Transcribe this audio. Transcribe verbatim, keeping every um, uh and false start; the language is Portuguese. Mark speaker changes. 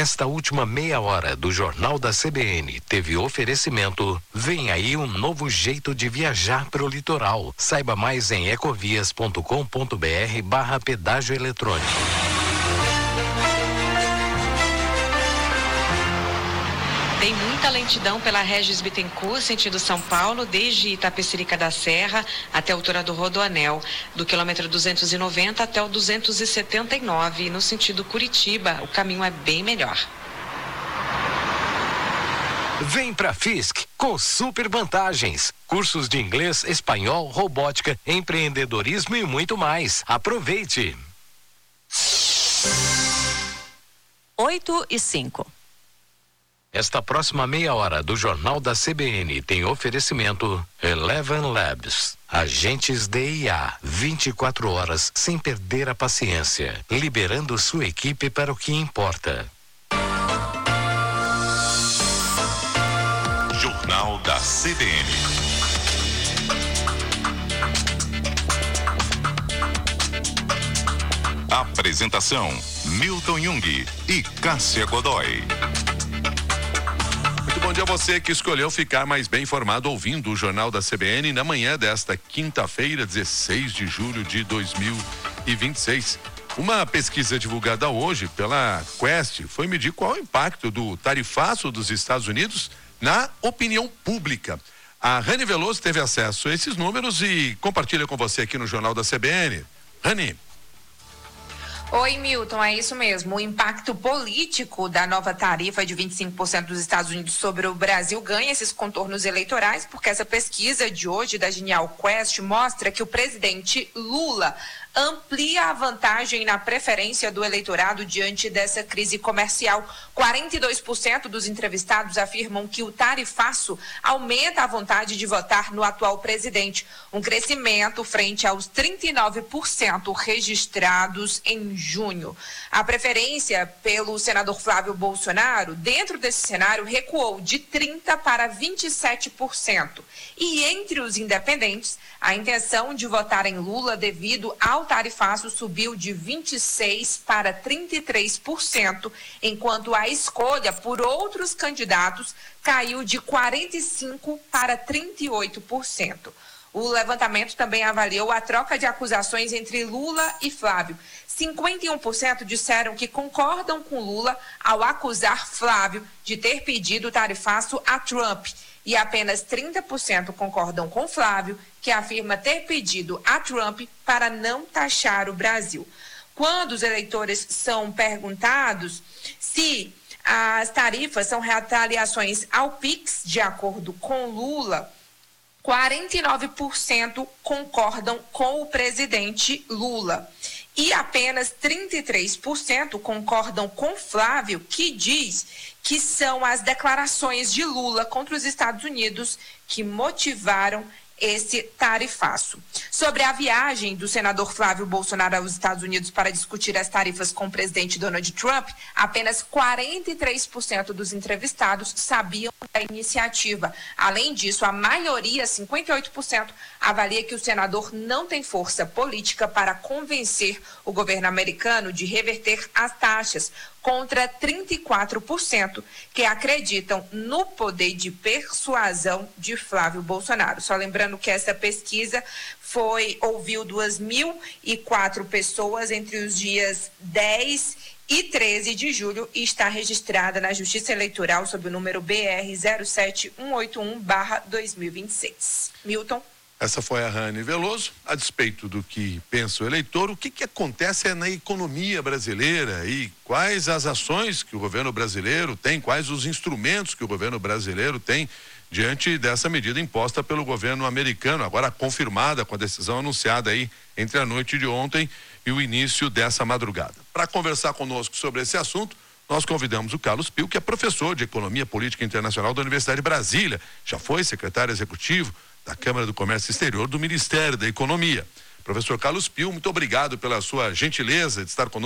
Speaker 1: Esta última meia hora do Jornal da C B N teve oferecimento. Vem aí um novo jeito de viajar para o litoral. Saiba mais em ecovias ponto com ponto br barra pedágio eletrônico.
Speaker 2: Tem muita lentidão pela Régis Bittencourt, sentido São Paulo, desde Itapecerica da Serra até a altura do Rodoanel, do quilômetro duzentos e noventa até o duzentos e setenta e nove. E no sentido Curitiba, o caminho é bem melhor.
Speaker 1: Vem pra Fisk com super vantagens. Cursos de inglês, espanhol, robótica, empreendedorismo e muito mais. Aproveite.
Speaker 3: oito e cinco.
Speaker 1: Esta próxima meia hora do Jornal da C B N tem oferecimento Eleven Labs. Agentes de I A, vinte e quatro horas sem perder a paciência, liberando sua equipe para o que importa.
Speaker 4: Jornal da C B N. Apresentação: Milton Jung e Cássia Godoy.
Speaker 5: Muito bom dia a você que escolheu ficar mais bem informado ouvindo o Jornal da C B N na manhã desta quinta-feira, dezesseis de julho de dois mil e vinte e seis. Uma pesquisa divulgada hoje pela Quest foi medir qual é o impacto do tarifaço dos Estados Unidos na opinião pública. A Rani Veloso teve acesso a esses números e compartilha com você aqui no Jornal da C B N. Rani.
Speaker 6: Oi, Milton, é isso mesmo. O impacto político da nova tarifa de vinte e cinco por cento dos Estados Unidos sobre o Brasil ganha esses contornos eleitorais, porque essa pesquisa de hoje da Genial Quest mostra que o presidente Lula amplia a vantagem na preferência do eleitorado diante dessa crise comercial. quarenta e dois por cento dos entrevistados afirmam que o tarifaço aumenta a vontade de votar no atual presidente, um crescimento frente aos trinta e nove por cento registrados em junho. A preferência pelo senador Flávio Bolsonaro, dentro desse cenário, recuou de trinta para vinte e sete por cento. E entre os independentes, a intenção de votar em Lula devido ao tarifaço subiu de vinte e seis para trinta e três por cento, enquanto a escolha por outros candidatos caiu de quarenta e cinco para trinta e oito por cento. O levantamento também avaliou a troca de acusações entre Lula e Flávio. cinquenta e um por cento disseram que concordam com Lula ao acusar Flávio de ter pedido o tarifaço a Trump. E apenas trinta por cento concordam com Flávio, que afirma ter pedido a Trump para não taxar o Brasil. Quando os eleitores são perguntados se as tarifas são retaliações ao Pix, de acordo com Lula, quarenta e nove por cento concordam com o presidente Lula. E apenas trinta e três por cento concordam com Flávio, que diz que são as declarações de Lula contra os Estados Unidos que motivaram esse tarifaço. Sobre a viagem do senador Flávio Bolsonaro aos Estados Unidos para discutir as tarifas com o presidente Donald Trump, apenas quarenta e três por cento dos entrevistados sabiam da iniciativa. Além disso, a maioria, cinquenta e oito por cento, avalia que o senador não tem força política para convencer o governo americano de reverter as taxas, contra trinta e quatro por cento que acreditam no poder de persuasão de Flávio Bolsonaro. Só lembrando que essa pesquisa foi, ouviu duas mil e quatro pessoas entre os dias dez e treze de julho e está registrada na Justiça Eleitoral sob o número B R zero sete um oito um barra dois mil e vinte e seis. Milton.
Speaker 5: Essa foi a Rani Veloso. A despeito do que pensa o eleitor, o que, que acontece na economia brasileira e quais as ações que o governo brasileiro tem, quais os instrumentos que o governo brasileiro tem diante dessa medida imposta pelo governo americano, agora confirmada com a decisão anunciada aí entre a noite de ontem e o início dessa madrugada. Para conversar conosco sobre esse assunto, nós convidamos o Carlos Pio, que é professor de Economia Política Internacional da Universidade de Brasília, já foi secretário executivo da Câmara do Comércio Exterior do Ministério da Economia. Professor Carlos Pio, muito obrigado pela sua gentileza de estar conosco.